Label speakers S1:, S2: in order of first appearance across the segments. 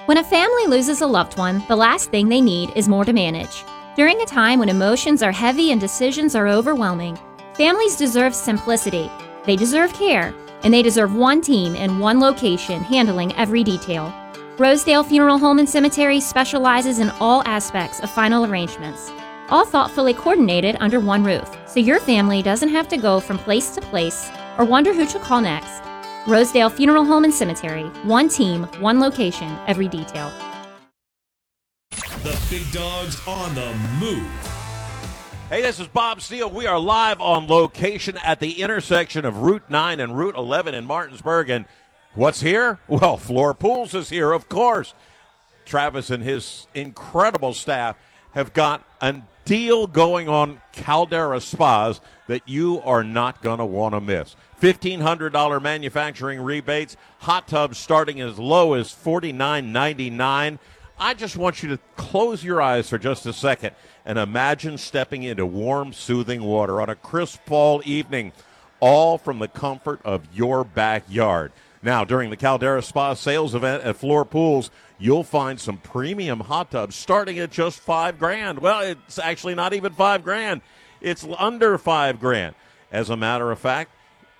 S1: When a family loses a loved one, the last thing they need is more to manage. During a time when emotions are heavy and decisions are overwhelming, families deserve simplicity, they deserve care, and they deserve one team in one location handling every detail. Rosedale Funeral Home and Cemetery specializes in all aspects of final arrangements, all thoughtfully coordinated under one roof, so your family doesn't have to go from place to place or wonder who to call next. Rosedale Funeral Home and Cemetery, one team, one location, every detail.
S2: The big dog's on the move.
S3: Hey, this is Bob Steele. We are live on location at the intersection of Route 9 and Route 11 in Martinsburg. And what's here? Well, Floor Pools is here, of course. Travis and his incredible staff have got a deal going on Caldera Spas that you are not going to want to miss. $1,500 manufacturing rebates, hot tubs starting as low as $49.99. I just want you to close your eyes for just a second and imagine stepping into warm, soothing water on a crisp fall evening, all from the comfort of your backyard. Now, during the Caldera Spa sales event at Floor Pools, you'll find some premium hot tubs starting at just $5,000. Well, it's actually not even $5,000. It's under $5,000. As a matter of fact,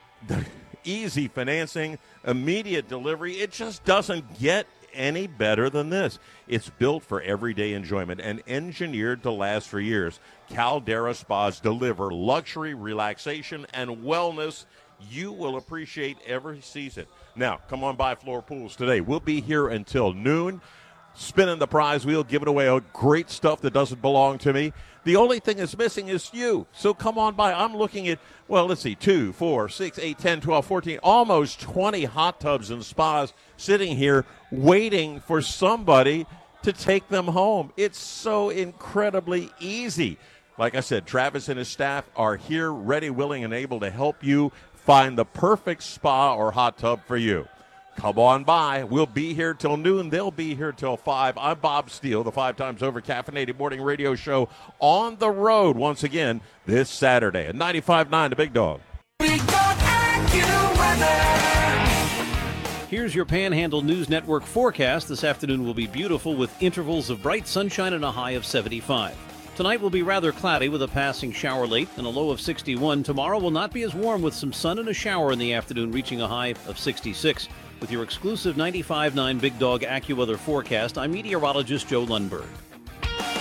S3: easy financing, immediate delivery, it just doesn't get any better than this. It's built for everyday enjoyment and engineered to last for years. Caldera Spas deliver luxury, relaxation, and wellness you will appreciate every season. Now, come on by Floor Pools today. We'll be here until noon, spinning the prize wheel, giving away great stuff that doesn't belong to me. The only thing that's missing is you. So come on by. I'm looking at, well, let's see, 2, 4, 6, 8, 10, 12, 14, almost 20 hot tubs and spas sitting here waiting for somebody to take them home. It's so incredibly easy. Like I said, Travis and his staff are here, ready, willing, and able to help you find the perfect spa or hot tub for you. Come on by. We'll be here till noon. They'll be here till 5. I'm Bob Steele, the 5 times over caffeinated morning radio show on the road once again this Saturday at 95.9 The Big Dog.
S4: Big Dog AccuWeather.
S5: Here's your Panhandle News Network forecast. This afternoon will be beautiful with intervals of bright sunshine and a high of 75. Tonight will be rather cloudy with a passing shower late and a low of 61. Tomorrow will not be as warm with some sun and a shower in the afternoon, reaching a high of 66. With your exclusive 95.9 Big Dog AccuWeather forecast, I'm meteorologist Joe Lundberg.